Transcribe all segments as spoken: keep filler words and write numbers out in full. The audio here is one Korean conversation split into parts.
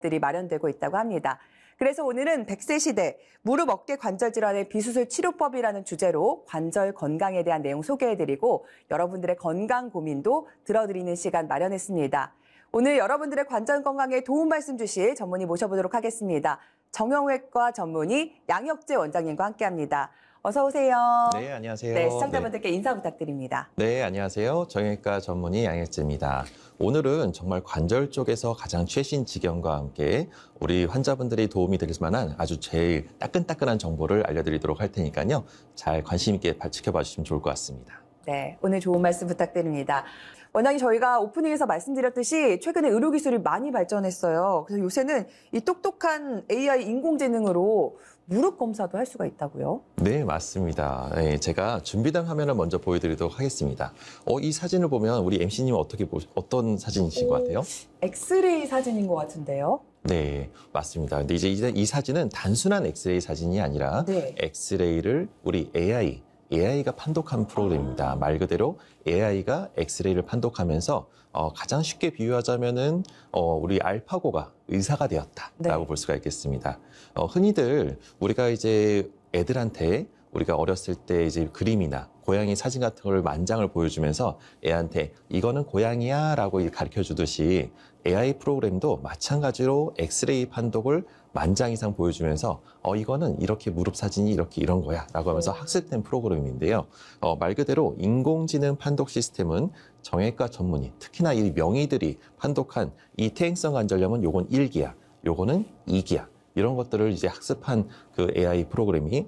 들이 마련되고 있다고 합니다. 그래서 오늘은 백 세 시대 무릎 어깨 관절 질환의 비수술 치료법이라는 주제로 관절 건강에 대한 내용 소개해드리고 여러분들의 건강 고민도 들어드리는 시간 마련했습니다. 오늘 여러분들의 관절 건강에 도움 말씀 주실 전문의 모셔보도록 하겠습니다. 정형외과 전문의 양혁재 원장님과 함께합니다. 어서 오세요. 네, 안녕하세요. 네, 시청자분들께 네. 인사 부탁드립니다. 네, 안녕하세요. 정형외과 전문의 양혁재입니다. 오늘은 정말 관절 쪽에서 가장 최신 지경과 함께 우리 환자분들이 도움이 될 만한 아주 제일 따끈따끈한 정보를 알려드리도록 할 테니까요. 잘 관심 있게 지켜봐 주시면 좋을 것 같습니다. 네, 오늘 좋은 말씀 부탁드립니다. 원장님, 저희가 오프닝에서 말씀드렸듯이 최근에 의료기술이 많이 발전했어요. 그래서 요새는 이 똑똑한 에이아이 인공지능으로 무릎 검사도 할 수가 있다고요? 네, 맞습니다. 네, 제가 준비된 화면을 먼저 보여드리도록 하겠습니다. 어, 이 사진을 보면 우리 엠씨님은 어떻게 보, 어떤 사진이신 것 같아요? 엑스레이 사진인 것 같은데요? 네, 맞습니다. 근데 이제 이 사진은 단순한 엑스레이 사진이 아니라 네. 엑스레이를 우리 에이아이, 에이아이가 판독한 프로그램입니다. 말 그대로 에이아이가 엑스레이를 판독하면서 어, 가장 쉽게 비유하자면은 어, 우리 알파고가 의사가 되었다라고 네. 볼 수가 있겠습니다. 어, 흔히들 우리가 이제 애들한테 우리가 어렸을 때 이제 그림이나 고양이 사진 같은 걸 만장을 보여주면서 애한테 이거는 고양이야라고 가르쳐 주듯이 에이아이 프로그램도 마찬가지로 엑스레이 판독을 만장 이상 보여주면서 어 이거는 이렇게 무릎 사진이 이렇게 이런 거야 라고 하면서 학습된 프로그램인데요. 어, 말 그대로 인공지능 판독 시스템은 정형외과 전문의, 특히나 이 명의들이 판독한 이 퇴행성 관절염은 요건 일 기야, 요거는 이 기야 이런 것들을 이제 학습한 그 에이아이 프로그램이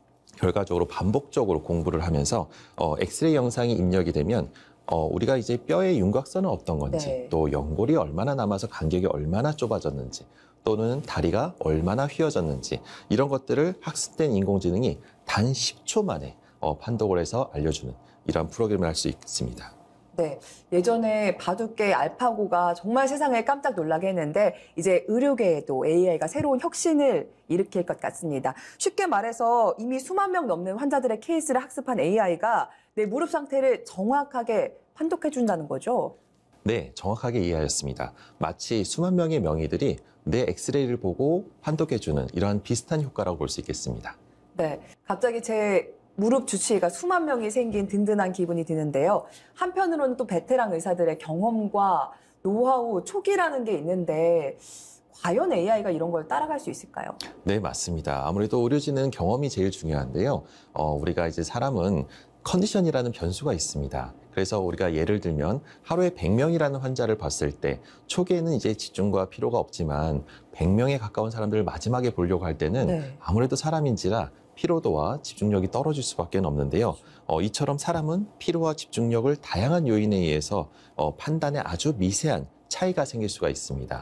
결과적으로 반복적으로 공부를 하면서 어, 엑스레이 영상이 입력이 되면 어, 우리가 이제 뼈의 윤곽선은 어떤 건지 네. 또 연골이 얼마나 남아서 간격이 얼마나 좁아졌는지 또는 다리가 얼마나 휘어졌는지 이런 것들을 학습된 인공지능이 단 십 초 만에 어, 판독을 해서 알려주는 이런 프로그램을 할 수 있습니다. 네, 예전에 바둑계 알파고가 정말 세상을 깜짝 놀라게 했는데 이제 의료계에도 에이아이가 새로운 혁신을 일으킬 것 같습니다. 쉽게 말해서 이미 수만 명 넘는 환자들의 케이스를 학습한 에이아이가 내 무릎 상태를 정확하게 판독해 준다는 거죠? 네, 정확하게 이해하셨습니다. 마치 수만 명의 명의들이 내 엑스레이를 보고 판독해주는 이러한 비슷한 효과라고 볼 수 있겠습니다. 네, 갑자기 제 무릎 주치의가 수만 명이 생긴 든든한 기분이 드는데요. 한편으로는 또 베테랑 의사들의 경험과 노하우, 촉이라는 게 있는데 과연 에이아이가 이런 걸 따라갈 수 있을까요? 네, 맞습니다. 아무래도 의료진은 경험이 제일 중요한데요. 어, 우리가 이제 사람은 컨디션이라는 변수가 있습니다. 그래서 우리가 예를 들면 하루에 백 명이라는 환자를 봤을 때 초기에는 이제 집중과 피로가 없지만 백 명에 가까운 사람들을 마지막에 보려고 할 때는 네. 아무래도 사람인지라 피로도와 집중력이 떨어질 수밖에 없는데요. 어, 이처럼 사람은 피로와 집중력을 다양한 요인에 의해서 어, 판단에 아주 미세한 차이가 생길 수가 있습니다.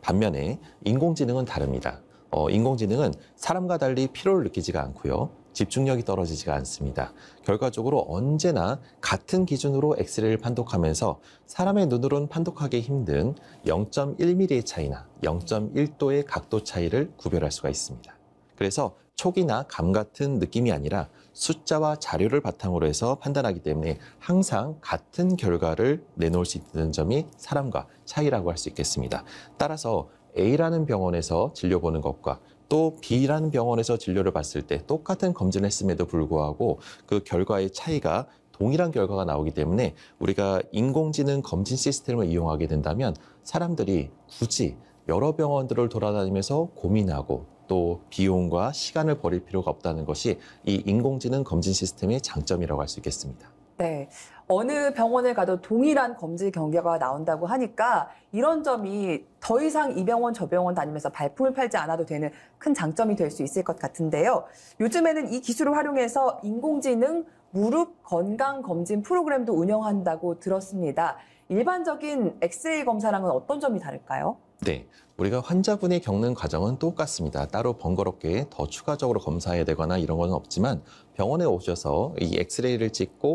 반면에 인공지능은 다릅니다. 어, 인공지능은 사람과 달리 피로를 느끼지가 않고요. 집중력이 떨어지지가 않습니다. 결과적으로 언제나 같은 기준으로 엑스레이를 판독하면서 사람의 눈으로는 판독하기 힘든 영 점 일 밀리미터의 차이나 영 점 일 도의 각도 차이를 구별할 수가 있습니다. 그래서 촉이나 감 같은 느낌이 아니라 숫자와 자료를 바탕으로 해서 판단하기 때문에 항상 같은 결과를 내놓을 수 있는 점이 사람과 차이라고 할 수 있겠습니다. 따라서 A라는 병원에서 진료 보는 것과 또 B라는 병원에서 진료를 봤을 때 똑같은 검진을 했음에도 불구하고 그 결과의 차이가 동일한 결과가 나오기 때문에 우리가 인공지능 검진 시스템을 이용하게 된다면 사람들이 굳이 여러 병원들을 돌아다니면서 고민하고 또 비용과 시간을 버릴 필요가 없다는 것이 이 인공지능 검진 시스템의 장점이라고 할 수 있겠습니다. 네, 어느 병원에 가도 동일한 검진 결과가 나온다고 하니까 이런 점이 더 이상 이 병원 저 병원 다니면서 발품을 팔지 않아도 되는 큰 장점이 될 수 있을 것 같은데요. 요즘에는 이 기술을 활용해서 인공지능 무릎 건강 검진 프로그램도 운영한다고 들었습니다. 일반적인 엑스레이 검사랑은 어떤 점이 다를까요? 네, 우리가 환자분이 겪는 과정은 똑같습니다. 따로 번거롭게 더 추가적으로 검사해야 되거나 이런 건 없지만 병원에 오셔서 이 엑스레이를 찍고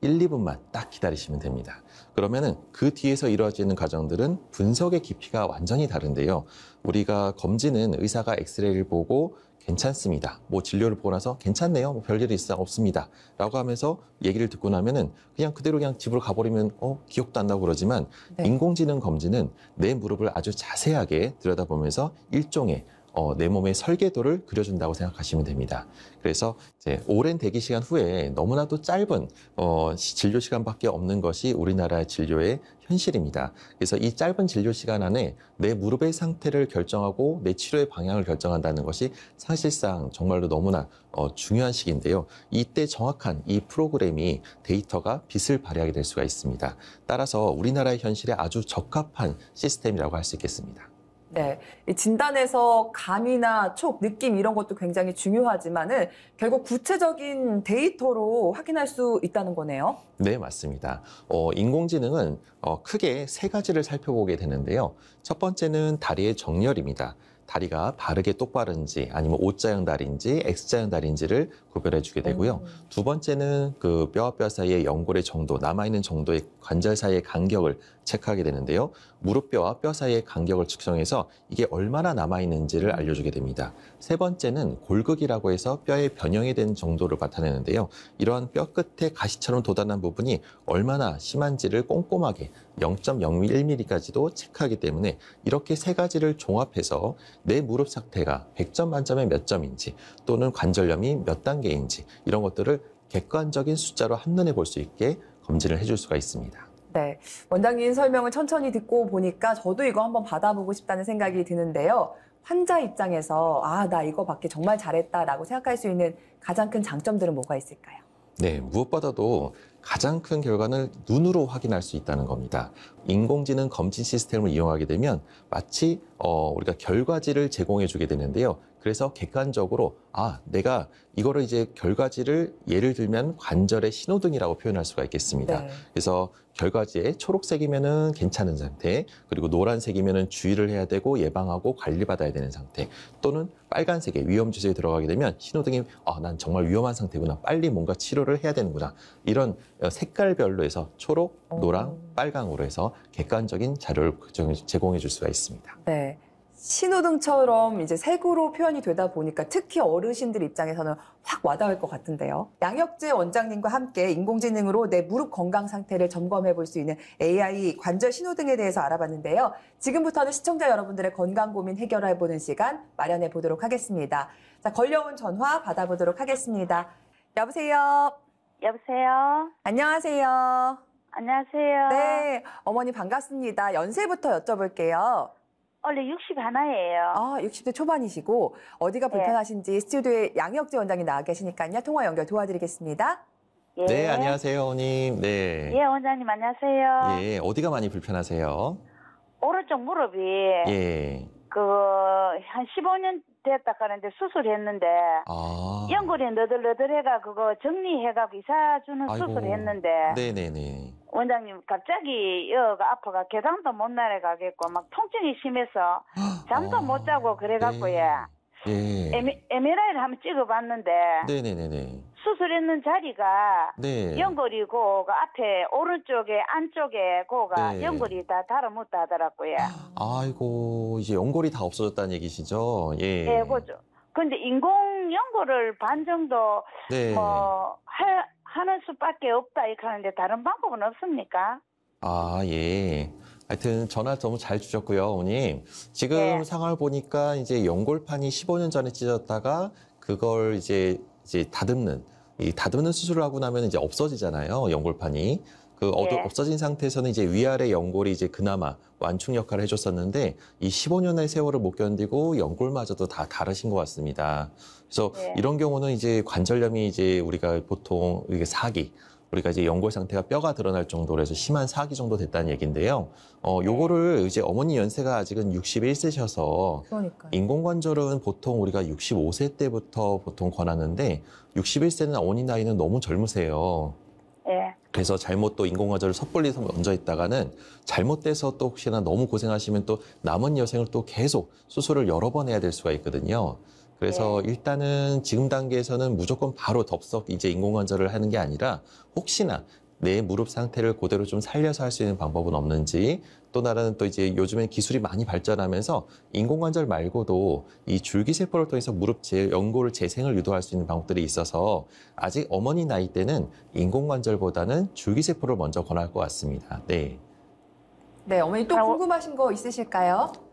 일, 이 분만 딱 기다리시면 됩니다. 그러면은 그 뒤에서 이루어지는 과정들은 분석의 깊이가 완전히 다른데요. 우리가 검진은 의사가 엑스레이를 보고 괜찮습니다. 뭐 진료를 보고 나서 괜찮네요. 뭐 별일 이상 없습니다. 라고 하면서 얘기를 듣고 나면은 그냥 그대로 그냥 집으로 가버리면 어, 기억도 안 나고 그러지만 네. 인공지능 검진은 내 무릎을 아주 자세하게 들여다보면서 일종의 어, 내 몸의 설계도를 그려준다고 생각하시면 됩니다. 그래서 이제 오랜 대기 시간 후에 너무나도 짧은 어, 시- 진료 시간밖에 없는 것이 우리나라의 진료의 현실입니다. 그래서 이 짧은 진료 시간 안에 내 무릎의 상태를 결정하고 내 치료의 방향을 결정한다는 것이 사실상 정말로 너무나 어, 중요한 시기인데요. 이때 정확한 이 프로그램이 데이터가 빛을 발휘하게 될 수가 있습니다. 따라서 우리나라의 현실에 아주 적합한 시스템이라고 할 수 있겠습니다. 네, 이 진단에서 감이나 촉, 느낌 이런 것도 굉장히 중요하지만은 결국 구체적인 데이터로 확인할 수 있다는 거네요. 네, 맞습니다. 어, 인공지능은 어, 크게 세 가지를 살펴보게 되는데요. 첫 번째는 다리의 정렬입니다. 다리가 바르게 똑바른지 아니면 O자형 다리인지 X자형 다리인지를 구별해 주게 되고요. 음. 두 번째는 그 뼈와 뼈 사이의 연골의 정도, 남아있는 정도의 관절 사이의 간격을 체크하게 되는데요. 무릎뼈와 뼈 사이의 간격을 측정해서 이게 얼마나 남아있는지를 알려주게 됩니다. 세 번째는 골극이라고 해서 뼈의 변형이 된 정도를 나타내는데요. 이러한 뼈 끝에 가시처럼 돋아난 부분이 얼마나 심한지를 꼼꼼하게 영 점 영일 밀리미터까지도 체크하기 때문에 이렇게 세 가지를 종합해서 내 무릎 상태가 백 점 만점에 몇 점인지 또는 관절염이 몇 단계인지 이런 것들을 객관적인 숫자로 한눈에 볼 수 있게 검진을 해줄 수가 있습니다. 네, 원장님 설명을 천천히 듣고 보니까 저도 이거 한번 받아보고 싶다는 생각이 드는데요. 환자 입장에서 아, 나 이거 받기 정말 잘했다라고 생각할 수 있는 가장 큰 장점들은 뭐가 있을까요? 네, 무엇보다도 가장 큰 결과는 눈으로 확인할 수 있다는 겁니다. 인공지능 검진 시스템을 이용하게 되면 마치 어, 우리가 결과지를 제공해 주게 되는데요. 그래서 객관적으로 아, 내가 이거를 이제 결과지를 예를 들면 관절의 신호등이라고 표현할 수가 있겠습니다. 네. 그래서 결과지에 초록색이면은 괜찮은 상태, 그리고 노란색이면은 주의를 해야 되고 예방하고 관리받아야 되는 상태, 또는 빨간색에 위험 지수에 들어가게 되면 신호등이 아, 난 정말 위험한 상태구나. 빨리 뭔가 치료를 해야 되는구나. 이런 색깔별로 해서 초록, 노랑, 오. 빨강으로 해서 객관적인 자료를 제공해 줄 수가 있습니다. 네. 신호등처럼 이제 색으로 표현이 되다 보니까 특히 어르신들 입장에서는 확 와닿을 것 같은데요. 양혁재 원장님과 함께 인공지능으로 내 무릎 건강 상태를 점검해 볼 수 있는 에이아이 관절 신호등에 대해서 알아봤는데요. 지금부터는 시청자 여러분들의 건강 고민 해결해 보는 시간 마련해 보도록 하겠습니다. 자, 걸려온 전화 받아보도록 하겠습니다. 여보세요. 여보세요? 안녕하세요. 안녕하세요. 네, 어머니 반갑습니다. 연세부터 여쭤볼게요. 원래 육십 하나예요. 아, 육십 대 초반이시고 어디가 네. 불편하신지 스튜디오에 양혁재 원장님 나와 계시니까요. 통화 연결 도와드리겠습니다. 예. 네, 안녕하세요, 어머님. 네. 예, 원장님 안녕하세요. 예, 어디가 많이 불편하세요? 오른쪽 무릎이 예. 그 한 십오 년 됐다 하는데 수술했는데 아. 연골이 너덜너덜해가 그거 정리해가고 이사 주는 아이고. 수술했는데 네네네. 원장님 갑자기 여가 아파가 계단도 못 내려가겠고 막 통증이 심해서 잠도 아, 못 자고 그래갖고 네. 예. 예. 엠알아이를 한번 찍어봤는데 네네네네. 수술했는 자리가 네. 연골이고 그 앞에 오른쪽에 안쪽에 고가 네. 연골이 다 달아붙다 하더라고요. 아이고, 이제 연골이 다 없어졌다는 얘기시죠? 예. 예, 그죠. 근데 인공 연골을 반 정도 네. 뭐 하, 하는 수밖에 없다 이렇게 하는데 다른 방법은 없습니까? 아, 예. 하여튼 전화 너무 잘 주셨고요, 어머님. 지금 네. 상황을 보니까 이제 연골판이 십오 년 전에 찢어졌다가 그걸 이제 이제 다듬는 이 다듬는 수술을 하고 나면 이제 없어지잖아요, 연골판이. 그 어, 네. 없어진 상태에서는 이제 위아래 연골이 이제 그나마 완충 역할을 해줬었는데 이 십오 년의 세월을 못 견디고 연골마저도 다 다르신 것 같습니다. 그래서 네. 이런 경우는 이제 관절염이 이제 우리가 보통 이게 사기 우리가 이제 연골 상태가 뼈가 드러날 정도로 해서 심한 사기 정도 됐다는 얘기인데요. 어, 요거를 이제 어머니 연세가 아직은 육십일 세셔서 그러니까요. 인공관절은 보통 우리가 육십오 세 때부터 보통 권하는데 육십일 세는 어머니 나이는 너무 젊으세요. 예. 그래서 잘못 또 인공관절을 섣불리 얹어 있다가는 잘못돼서 또 혹시나 너무 고생하시면 또 남은 여생을 또 계속 수술을 여러 번 해야 될 수가 있거든요. 그래서 네. 일단은 지금 단계에서는 무조건 바로 덥석 이제 인공관절을 하는 게 아니라 혹시나 내 무릎 상태를 그대로 좀 살려서 할 수 있는 방법은 없는지, 또 하나는 또 이제 요즘엔 기술이 많이 발전하면서 인공관절 말고도 이 줄기세포를 통해서 무릎 재, 연골 재생을 유도할 수 있는 방법들이 있어서 아직 어머니 나이 때는 인공관절보다는 줄기세포를 먼저 권할 것 같습니다. 네. 네, 어머니 또 아, 어- 궁금하신 거 있으실까요?